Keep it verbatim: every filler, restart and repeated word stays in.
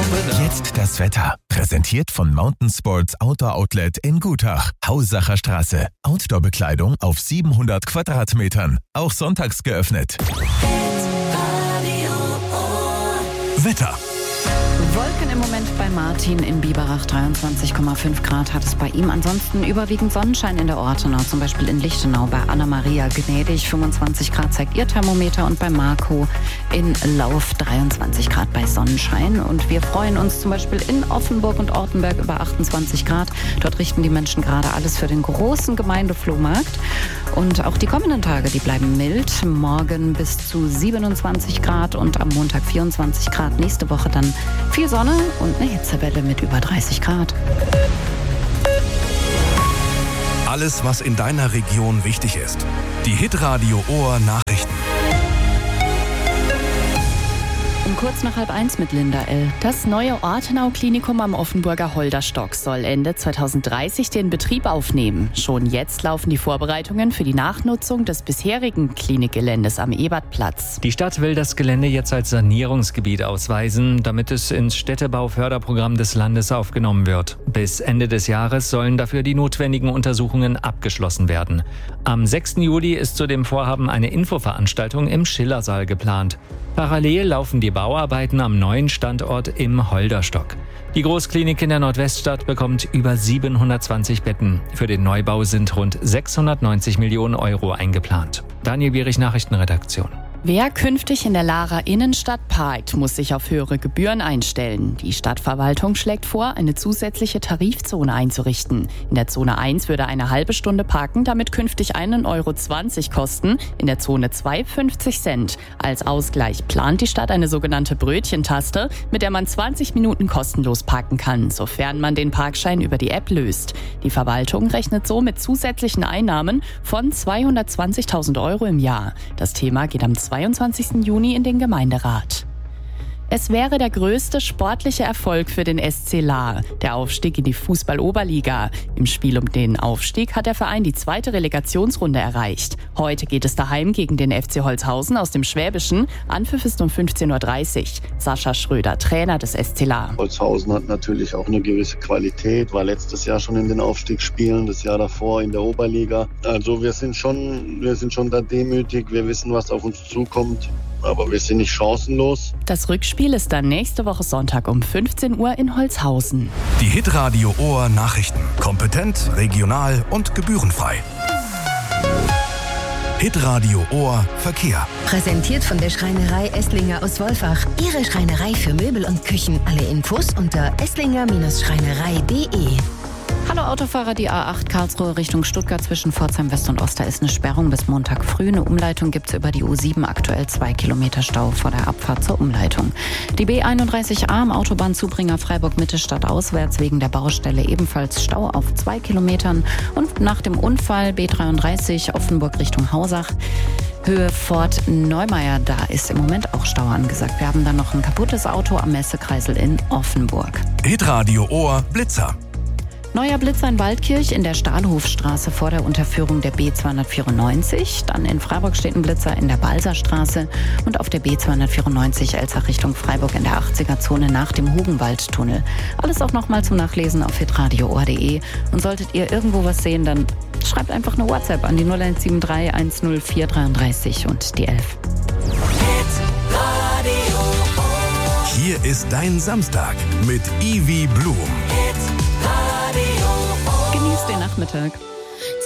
Jetzt das Wetter. Präsentiert von Mountain Sports Outdoor Outlet in Gutach. Hausacher Straße. Outdoor-Bekleidung auf siebenhundert Quadratmetern. Auch sonntags geöffnet. Wetter. Wolken im Moment bei Martin in Biberach, dreiundzwanzig Komma fünf Grad hat es bei ihm. Ansonsten überwiegend Sonnenschein in der Ortenau, zum Beispiel in Lichtenau bei Anna-Maria gnädig, fünfundzwanzig Grad zeigt ihr Thermometer und bei Marco in Lauf dreiundzwanzig Grad bei Sonnenschein. Und wir freuen uns zum Beispiel in Offenburg und Ortenberg über achtundzwanzig Grad. Dort richten die Menschen gerade alles für den großen Gemeindeflohmarkt. Und auch die kommenden Tage, die bleiben mild. Morgen bis zu siebenundzwanzig Grad und am Montag vierundzwanzig Grad. Nächste Woche dann viel Sonne und eine Hitzewelle mit über dreißig Grad. Alles, was in deiner Region wichtig ist. Die Hitradio Ohr Nachrichten. Um kurz nach halb eins mit Linda L. Das neue Ortenau-Klinikum am Offenburger Holderstock soll Ende zweitausenddreißig den Betrieb aufnehmen. Schon jetzt laufen die Vorbereitungen für die Nachnutzung des bisherigen Klinikgeländes am Ebertplatz. Die Stadt will das Gelände jetzt als Sanierungsgebiet ausweisen, damit es ins Städtebauförderprogramm des Landes aufgenommen wird. Bis Ende des Jahres sollen dafür die notwendigen Untersuchungen abgeschlossen werden. Am sechsten Juli ist zu dem Vorhaben eine Infoveranstaltung im Schillersaal geplant. Parallel laufen die Bauarbeiten am neuen Standort im Holderstock. Die Großklinik in der Nordweststadt bekommt über siebenhundertzwanzig Betten. Für den Neubau sind rund sechshundertneunzig Millionen Euro eingeplant. Daniel Bierich, Nachrichtenredaktion. Wer künftig in der Lahrer Innenstadt parkt, muss sich auf höhere Gebühren einstellen. Die Stadtverwaltung schlägt vor, eine zusätzliche Tarifzone einzurichten. In der Zone eins würde eine halbe Stunde Parken damit künftig einen Euro zwanzig kosten, in der Zone zwei fünfzig Cent. Als Ausgleich plant die Stadt eine sogenannte Brötchentaste, mit der man zwanzig Minuten kostenlos parken kann, sofern man den Parkschein über die App löst. Die Verwaltung rechnet so mit zusätzlichen Einnahmen von zweihundertzwanzigtausend Euro im Jahr. Das Thema geht am zweiundzwanzigsten Juni in den Gemeinderat. Es wäre der größte sportliche Erfolg für den S C Lahr, der Aufstieg in die Fußball-Oberliga. Im Spiel um den Aufstieg hat der Verein die zweite Relegationsrunde erreicht. Heute geht es daheim gegen den F C Holzhausen aus dem Schwäbischen. Anpfiff ist um fünfzehn Uhr dreißig. Sascha Schröder, Trainer des S C Lahr. Holzhausen hat natürlich auch eine gewisse Qualität, war letztes Jahr schon in den Aufstiegsspielen, das Jahr davor in der Oberliga. Also wir sind schon, wir sind schon da demütig, wir wissen, was auf uns zukommt. Aber wir sind nicht chancenlos. Das Rückspiel ist dann nächste Woche Sonntag um fünfzehn Uhr in Holzhausen. Die Hitradio Ohr Nachrichten. Kompetent, regional und gebührenfrei. Hitradio Ohr Verkehr. Präsentiert von der Schreinerei Esslinger aus Wolfach. Ihre Schreinerei für Möbel und Küchen. Alle Infos unter esslinger Schreinerei punkt de. Hallo Autofahrer, die A acht Karlsruhe Richtung Stuttgart zwischen Pforzheim West und Oster ist eine Sperrung bis Montag früh. Eine Umleitung gibt es über die U sieben, aktuell zwei Kilometer Stau vor der Abfahrt zur Umleitung. Die B einunddreißig A am Autobahnzubringer Freiburg-Mitte stadtauswärts wegen der Baustelle ebenfalls Stau auf zwei Kilometern. Und nach dem Unfall B dreiunddreißig Offenburg Richtung Hausach. Höhe Fort Neumeier, da ist im Moment auch Stau angesagt. Wir haben dann noch ein kaputtes Auto am Messekreisel in Offenburg. Hitradio Ohr Blitzer. Neuer Blitzer in Waldkirch in der Stahlhofstraße vor der Unterführung der B zweihundertvierundneunzig. Dann in Freiburg steht ein Blitzer in der Balserstraße und auf der B zweihundertvierundneunzig Elzach Richtung Freiburg in der achtziger-Zone nach dem Hugenwaldtunnel. Alles auch nochmal zum Nachlesen auf hitradio punkt o r punkt de. Und solltet ihr irgendwo was sehen, dann schreibt einfach eine WhatsApp an die null eins sieben drei eins null vier dreiunddreißig und die elf. Hier ist dein Samstag mit Ivy Blum. Genießt den Nachmittag.